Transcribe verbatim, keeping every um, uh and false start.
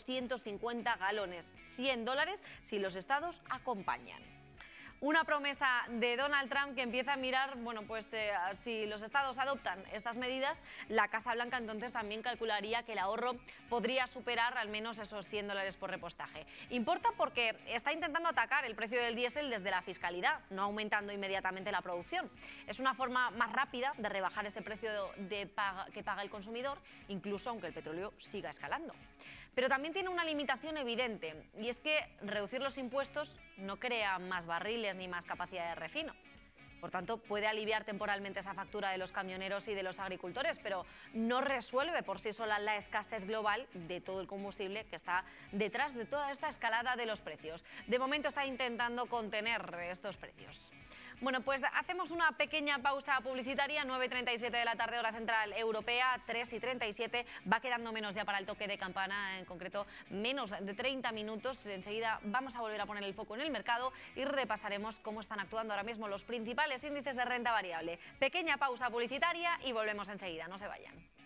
doscientos cincuenta galones, cien dólares si los estados acompañan. Una promesa de Donald Trump que empieza a mirar, bueno, pues eh, si los estados adoptan estas medidas, la Casa Blanca entonces también calcularía que el ahorro podría superar al menos esos cien dólares por repostaje. Importa porque está intentando atacar el precio del diésel desde la fiscalidad, no aumentando inmediatamente la producción. Es una forma más rápida de rebajar ese precio de paga, que paga el consumidor, incluso aunque el petróleo siga escalando. Pero también tiene una limitación evidente, y es que reducir los impuestos no crea más barriles ni más capacidad de refino. Por tanto, puede aliviar temporalmente esa factura de los camioneros y de los agricultores, pero no resuelve por sí sola la escasez global de todo el combustible que está detrás de toda esta escalada de los precios. De momento está intentando contener estos precios. Bueno, pues hacemos una pequeña pausa publicitaria, nueve y treinta y siete de la tarde, hora central europea, tres y treinta y siete, va quedando menos ya para el toque de campana, en concreto menos de treinta minutos. Enseguida vamos a volver a poner el foco en el mercado y repasaremos cómo están actuando ahora mismo los principales índices de renta variable. Pequeña pausa publicitaria y volvemos enseguida, no se vayan.